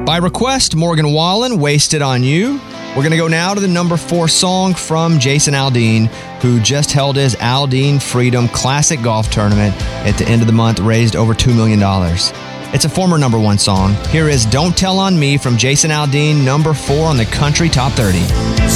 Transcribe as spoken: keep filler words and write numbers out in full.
By request, Morgan Wallen, Wasted on You. We're going to go now to the number four song from Jason Aldean, who just held his Aldean Freedom Classic Golf Tournament at the end of the month, raised over two million dollars. It's a former number one song. Here is Don't Tell on Me from Jason Aldean, number four on the Country Top thirty.